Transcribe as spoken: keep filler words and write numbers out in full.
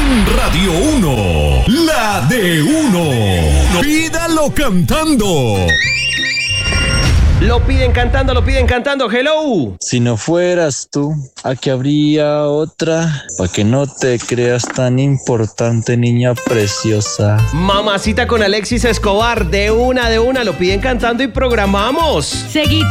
en Radio uno, la de uno. Pídalo cantando. Lo piden cantando, lo piden cantando. Hello. Si no fueras tú, aquí habría otra. Pa' que no te creas tan importante, niña preciosa. Mamacita con Alexis Escobar. De una, de una. Lo piden cantando y programamos. Seguí